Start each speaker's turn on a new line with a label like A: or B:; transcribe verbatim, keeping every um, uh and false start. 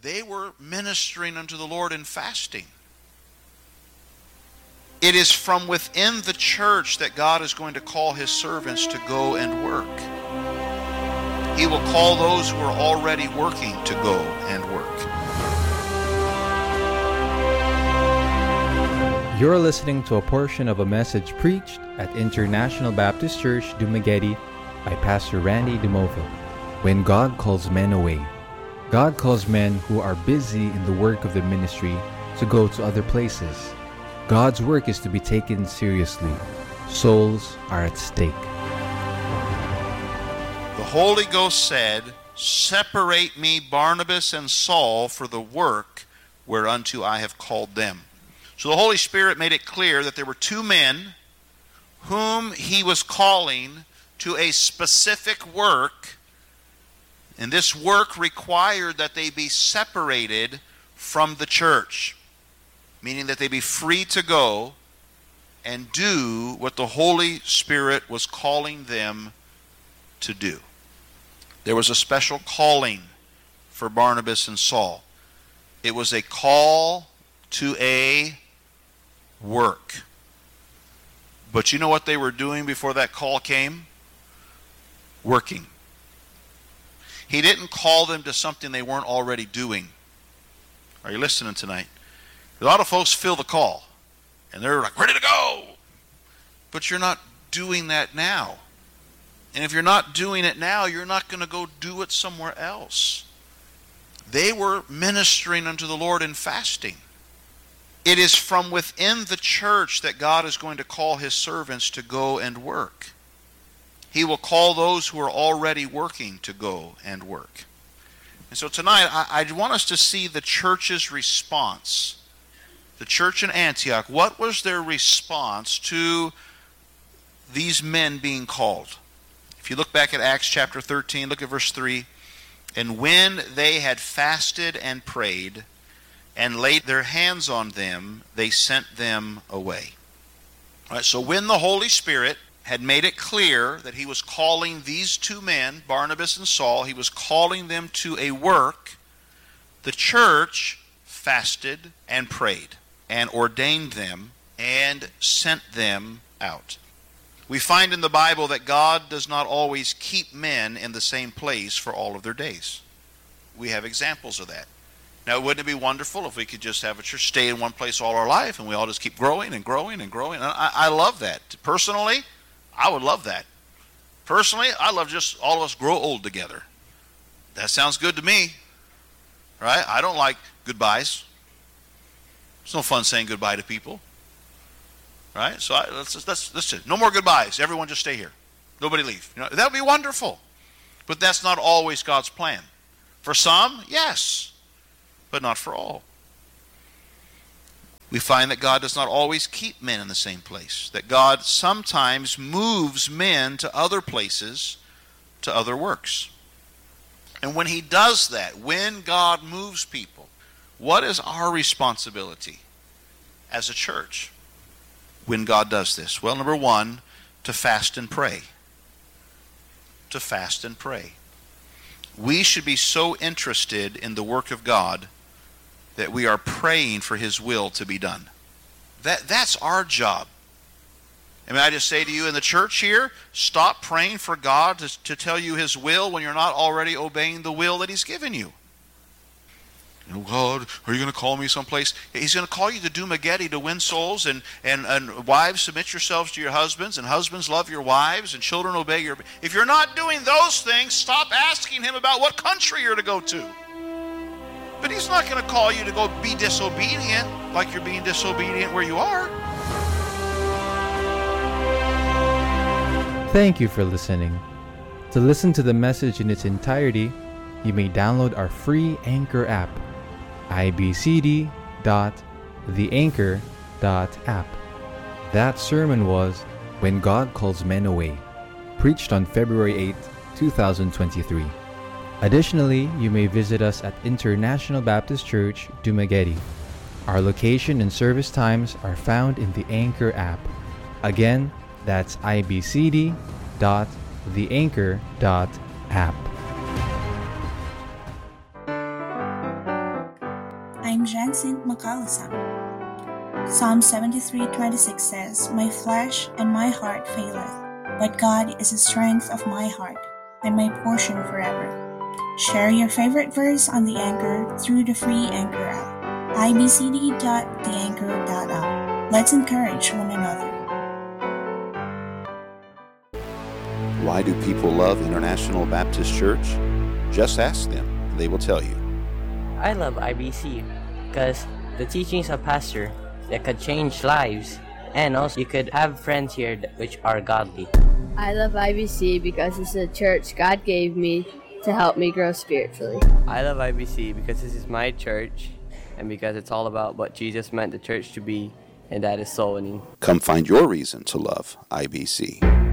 A: They were ministering unto the Lord in fasting. It is from within the church that God is going to call His servants to go and work. He will call those who are already working to go and work.
B: You're listening to a portion of a message preached at International Baptist Church, Dumaguete by Pastor Randy DeMova. When God calls men away. God calls men who are busy in the work of the ministry to go to other places. God's work is to be taken seriously. Souls are at stake.
A: The Holy Ghost said, "Separate me, Barnabas and Saul, for the work whereunto I have called them." So the Holy Spirit made it clear that there were two men whom He was calling to a specific work. And this work required that they be separated from the church, meaning that they be free to go and do what the Holy Spirit was calling them to do. There was a special calling for Barnabas and Saul. It was a call to a work. But you know what they were doing before that call came? Working. He didn't call them to something they weren't already doing. Are you listening tonight? A lot of folks feel the call, and they're like, ready to go. But you're not doing that now. And if you're not doing it now, you're not going to go do it somewhere else. They were ministering unto the Lord in fasting. It is from within the church that God is going to call His servants to go and work. He will call those who are already working to go and work. And so tonight, I, I want us to see the church's response. The church in Antioch, what was their response to these men being called? If you look back at Acts chapter thirteen, look at verse three. "And when they had fasted and prayed, and laid their hands on them, they sent them away." All right, so when the Holy Spirit had made it clear that He was calling these two men, Barnabas and Saul, He was calling them to a work, the church fasted and prayed and ordained them and sent them out. We find in the Bible that God does not always keep men in the same place for all of their days. We have examples of that. Now, wouldn't it be wonderful if we could just have a church stay in one place all our life and we all just keep growing and growing and growing? And I, I love that. Personally, I would love that. Personally, I love just all of us grow old together. That sounds good to me. Right? I don't like goodbyes. It's no fun saying goodbye to people. Right? So I, let's, let's, let's just, no more goodbyes. Everyone just stay here. Nobody leave. You know, that would be wonderful. But that's not always God's plan. For some, yes. But not for all. We find that God does not always keep men in the same place. That God sometimes moves men to other places, to other works. And when He does that, when God moves people, what is our responsibility as a church when God does this? Well, number one, to fast and pray. To fast and pray. We should be so interested in the work of God that we are praying for His will to be done. That, that's our job. I mean, I just say to you in the church here, stop praying for God to, to tell you His will when you're not already obeying the will that He's given you. You know, God, are you going to call me someplace? He's going to call you to Dumaguete to win souls, and, and, and wives, submit yourselves to your husbands, and husbands, love your wives, and children, obey your... If you're not doing those things, stop asking Him about what country you're to go to. But He's not going to call you to go be disobedient like you're being disobedient where you are.
B: Thank you for listening. To listen to the message in its entirety, you may download our free Anchor app, i b c d dot the anchor dot app. That sermon was When God Calls Men Away, preached on February eighth, twenty twenty-three. Additionally, you may visit us at International Baptist Church, Dumaguete. Our location and service times are found in the Anchor app. Again, that's i b c d dot the anchor dot app.
C: I'm Jancint Macalasang. Psalm seventy-three twenty-six says, "My flesh and my heart faileth, but God is the strength of my heart and my portion forever." Share your favorite verse on the Anchor through the free Anchor app, i b c d dot the anchor dot app. Let's encourage one another.
A: Why do people love International Baptist Church? Just ask them, and they will tell you.
D: I love I B C because the teachings of pastor that could change lives, and also you could have friends here that- which are godly.
E: I love I B C because it's a church God gave me to help me grow spiritually.
F: I love I B C because this is my church and because it's all about what Jesus meant the church to be, and that is soul winning.
A: Come find your reason to love I B C.